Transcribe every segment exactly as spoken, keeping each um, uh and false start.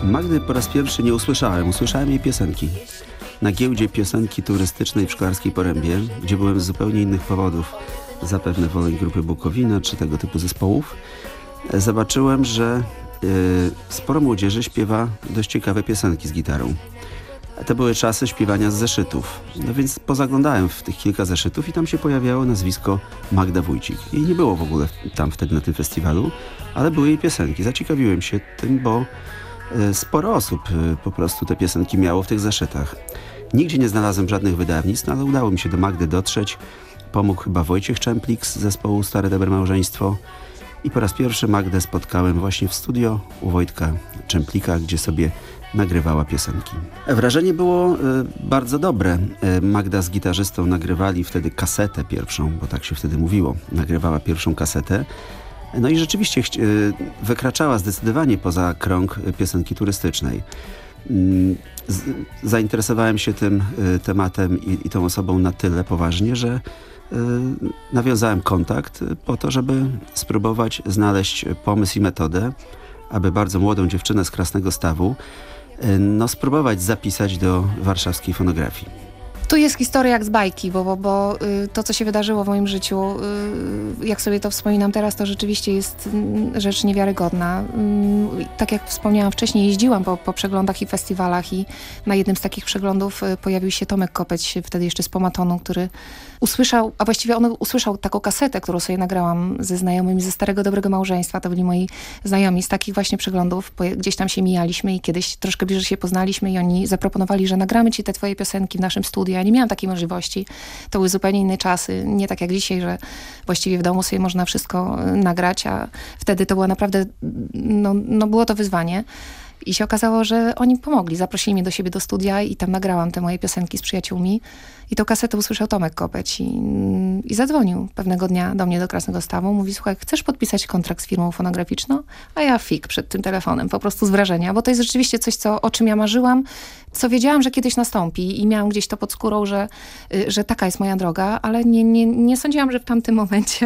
Magdy po raz pierwszy nie usłyszałem. Usłyszałem jej piosenki. Na giełdzie piosenki turystycznej w Szklarskiej Porębie, gdzie byłem z zupełnie innych powodów, zapewne woleń grupy Bukowina czy tego typu zespołów, zobaczyłem, że yy, sporo młodzieży śpiewa dość ciekawe piosenki z gitarą. To były czasy śpiewania z zeszytów. No więc pozaglądałem w tych kilka zeszytów i tam się pojawiało nazwisko Magda Wójcik. Jej nie było w ogóle tam wtedy na tym festiwalu, ale były jej piosenki. Zaciekawiłem się tym, bo sporo osób po prostu te piosenki miało w tych zeszytach. Nigdzie nie znalazłem żadnych wydawnictw, no ale udało mi się do Magdy dotrzeć. Pomógł chyba Wojciech Czemplik z zespołu Stare Dobre Małżeństwo. I po raz pierwszy Magdę spotkałem właśnie w studio u Wojtka Czemplika, gdzie sobie nagrywała piosenki. Wrażenie było y, bardzo dobre. Y, Magda z gitarzystą nagrywali wtedy kasetę pierwszą, bo tak się wtedy mówiło. Nagrywała pierwszą kasetę. No i rzeczywiście y, wykraczała zdecydowanie poza krąg piosenki turystycznej. Y, z, zainteresowałem się tym y, tematem i, i tą osobą na tyle poważnie, że y, nawiązałem kontakt po to, żeby spróbować znaleźć pomysł i metodę, aby bardzo młodą dziewczynę z Krasnego Stawu no, spróbować zapisać do warszawskiej fonografii. Tu jest historia jak z bajki, bo, bo, bo y, to, co się wydarzyło w moim życiu, y, jak sobie to wspominam teraz, to rzeczywiście jest y, rzecz niewiarygodna. Y, tak jak wspomniałam wcześniej, jeździłam po, po przeglądach i festiwalach i na jednym z takich przeglądów y, pojawił się Tomek Kopeć, wtedy jeszcze z Pomatonu, który usłyszał, a właściwie on usłyszał taką kasetę, którą sobie nagrałam ze znajomymi ze Starego Dobrego Małżeństwa. To byli moi znajomi z takich właśnie przeglądów. Gdzieś tam się mijaliśmy i kiedyś troszkę bliżej się poznaliśmy i oni zaproponowali, że nagramy ci te twoje piosenki w naszym studiu. Ja nie miałam takiej możliwości. To były zupełnie inne czasy. Nie tak jak dzisiaj, że właściwie w domu sobie można wszystko nagrać, a wtedy to było naprawdę, no, no było to wyzwanie. I się okazało, że oni pomogli. Zaprosili mnie do siebie do studia i tam nagrałam te moje piosenki z przyjaciółmi. I tą kasetę usłyszał Tomek Kopeć i, i zadzwonił pewnego dnia do mnie do Krasnego Stawu. Mówi, słuchaj, chcesz podpisać kontrakt z firmą fonograficzną? A ja fik przed tym telefonem, po prostu z wrażenia, bo to jest rzeczywiście coś, co, o czym ja marzyłam, co wiedziałam, że kiedyś nastąpi i miałam gdzieś to pod skórą, że, że taka jest moja droga, ale nie, nie, nie sądziłam, że w tamtym momencie...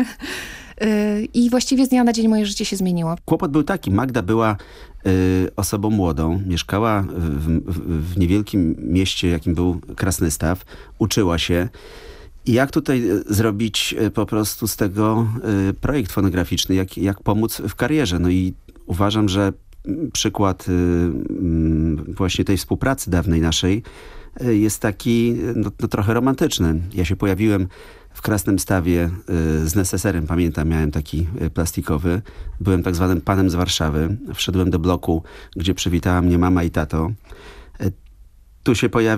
I właściwie z dnia na dzień moje życie się zmieniło. Kłopot był taki. Magda była y, osobą młodą. Mieszkała w, w, w niewielkim mieście, jakim był Krasny Staw. Uczyła się. I jak tutaj zrobić po prostu z tego y, projekt fonograficzny? Jak, jak pomóc w karierze? No i uważam, że przykład y, y, właśnie tej współpracy dawnej naszej y, jest taki no, no, trochę romantyczny. Ja się pojawiłem w Krasnym Stawie y, z neseserem, pamiętam, miałem taki y, plastikowy. Byłem tak zwanym panem z Warszawy. Wszedłem do bloku, gdzie przywitała mnie mama i tato. Y, tu się pojawił